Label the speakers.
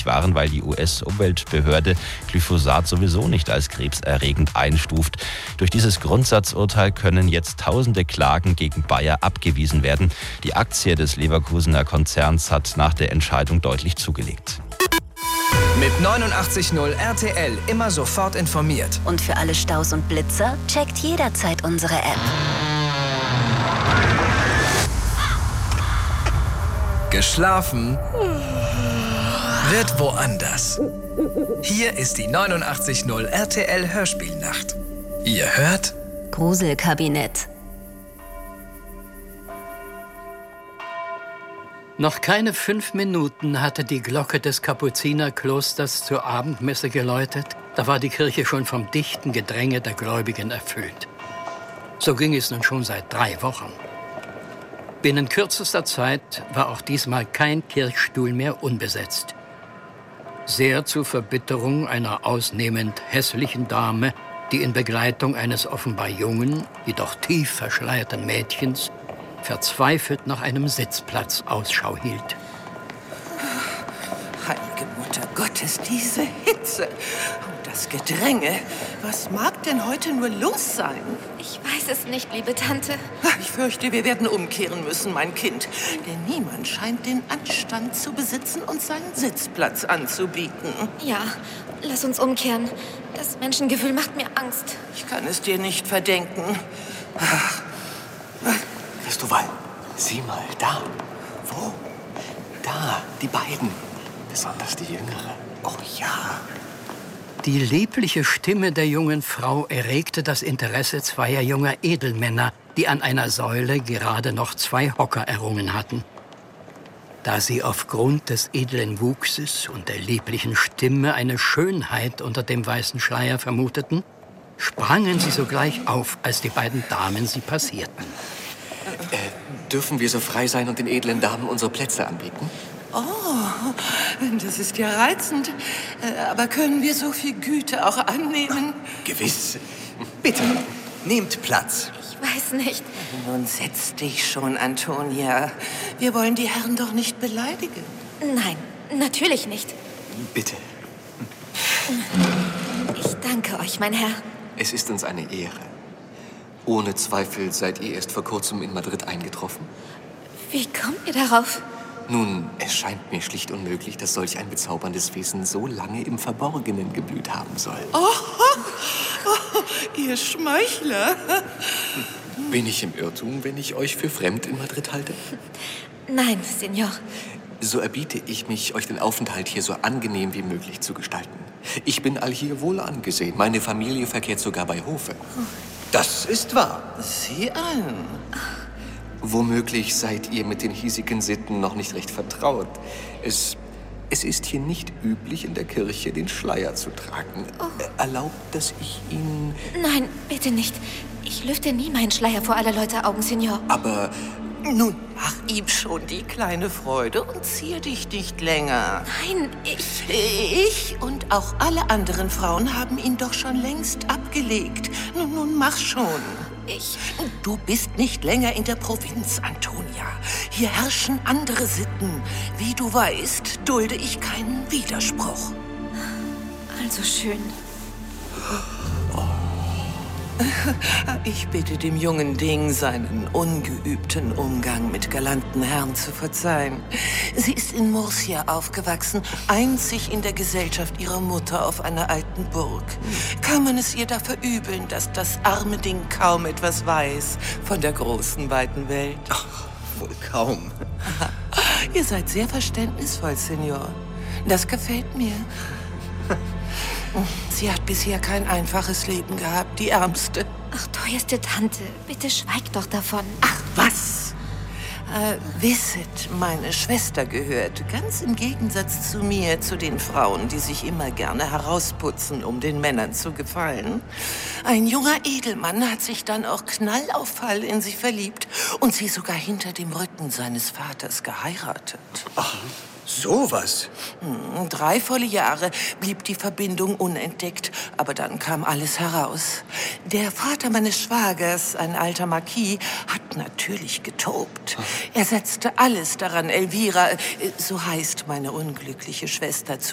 Speaker 1: notwendig waren, weil die US-Umweltbehörde Glyphosat sowieso nicht als krebserregend einstuft. Durch dieses Grundsatzurteil können jetzt tausende Klagen gegen Bayer abgewiesen werden. Die Aktie des Leverkusener Konzerns hat nach der Entscheidung deutlich zugelegt.
Speaker 2: Mit 89.0 RTL immer sofort informiert.
Speaker 3: Und für alle Staus und Blitzer checkt jederzeit unsere App.
Speaker 2: Geschlafen wird woanders. Hier ist die 89.0 RTL Hörspielnacht. Ihr hört
Speaker 3: Gruselkabinett.
Speaker 4: Noch keine 5 Minuten hatte die Glocke des Kapuzinerklosters zur Abendmesse geläutet. Da war die Kirche schon vom dichten Gedränge der Gläubigen erfüllt. So ging es nun schon seit 3 Wochen. Binnen kürzester Zeit war auch diesmal kein Kirchstuhl mehr unbesetzt. Sehr zur Verbitterung einer ausnehmend hässlichen Dame, die in Begleitung eines offenbar jungen, jedoch tief verschleierten Mädchens verzweifelt nach einem Sitzplatz Ausschau hielt.
Speaker 5: Heilige Mutter Gottes, diese Hitze und das Gedränge. Was mag denn heute nur los sein?
Speaker 6: Ich weiß es nicht, liebe Tante.
Speaker 5: Ich fürchte, wir werden umkehren müssen, mein Kind. Denn niemand scheint den Anstand zu besitzen, uns seinen Sitzplatz anzubieten.
Speaker 6: Ja, lass uns umkehren. Das Menschengefühl macht mir Angst.
Speaker 5: Ich kann es dir nicht verdenken.
Speaker 7: Christoval, sieh mal, da. Wo? Da, die beiden. Besonders die Jüngere. Oh ja.
Speaker 4: Die liebliche Stimme der jungen Frau erregte das Interesse zweier junger Edelmänner, die an einer Säule gerade noch 2 Hocker errungen hatten. Da sie aufgrund des edlen Wuchses und der lieblichen Stimme eine Schönheit unter dem weißen Schleier vermuteten, sprangen sie sogleich auf, als die beiden Damen sie passierten.
Speaker 7: Dürfen wir so frei sein und den edlen Damen unsere Plätze anbieten?
Speaker 5: Oh, das ist ja reizend. Aber können wir so viel Güte auch annehmen?
Speaker 8: Gewiss. Bitte, nehmt Platz.
Speaker 6: Ich weiß nicht.
Speaker 5: Nun setz dich schon, Antonia. Wir wollen die Herren doch nicht beleidigen.
Speaker 6: Nein, natürlich nicht.
Speaker 7: Bitte.
Speaker 6: Ich danke euch, mein Herr.
Speaker 7: Es ist uns eine Ehre. Ohne Zweifel seid ihr erst vor kurzem in Madrid eingetroffen.
Speaker 6: Wie kommt ihr darauf?
Speaker 7: Nun, es scheint mir schlicht unmöglich, dass solch ein bezauberndes Wesen so lange im Verborgenen geblüht haben soll.
Speaker 5: Ihr Schmeichler.
Speaker 7: Bin ich im Irrtum, wenn ich euch für fremd in Madrid halte?
Speaker 6: Nein, Senor.
Speaker 7: So erbiete ich mich, euch den Aufenthalt hier so angenehm wie möglich zu gestalten. Ich bin allhier wohl angesehen. Meine Familie verkehrt sogar bei Hofe.
Speaker 8: Das ist wahr.
Speaker 5: Sieh an.
Speaker 7: Womöglich seid ihr mit den hiesigen Sitten noch nicht recht vertraut. Es ist hier nicht üblich, in der Kirche den Schleier zu tragen. Erlaubt, dass ich ihn...
Speaker 6: Nein, bitte nicht. Ich lüfte nie meinen Schleier vor aller Leute Augen, Senor.
Speaker 7: Aber...
Speaker 5: Nun, mach ihm schon die kleine Freude und zier dich nicht länger.
Speaker 6: Nein,
Speaker 5: Ich und auch alle anderen Frauen haben ihn doch schon längst abgelegt. Nun mach schon. Du bist nicht länger in der Provinz, Antonia. Hier herrschen andere Sitten. Wie du weißt, dulde ich keinen Widerspruch.
Speaker 6: Also schön.
Speaker 5: Ich bitte dem jungen Ding, seinen ungeübten Umgang mit galanten Herren zu verzeihen. Sie ist in Murcia aufgewachsen, einzig in der Gesellschaft ihrer Mutter auf einer alten Burg. Kann man es ihr da verübeln, dass das arme Ding kaum etwas weiß von der großen, weiten Welt?
Speaker 8: Ach, wohl kaum.
Speaker 5: Ihr seid sehr verständnisvoll, Senor. Das gefällt mir. Sie hat bisher kein einfaches Leben gehabt, die Ärmste.
Speaker 6: Ach, teuerste Tante, bitte schweig doch davon.
Speaker 5: Ach, was? Wisset, meine Schwester gehört, ganz im Gegensatz zu mir, zu den Frauen, die sich immer gerne herausputzen, um den Männern zu gefallen. Ein junger Edelmann hat sich dann auch Knall auf Fall in sie verliebt und sie sogar hinter dem Rücken seines Vaters geheiratet.
Speaker 8: Ach, sowas?
Speaker 5: 3 volle Jahre blieb die Verbindung unentdeckt, aber dann kam alles heraus. Der Vater meines Schwagers, ein alter Marquis, hat natürlich getobt. Er setzte alles daran, Elvira, so heißt meine unglückliche Schwester, zu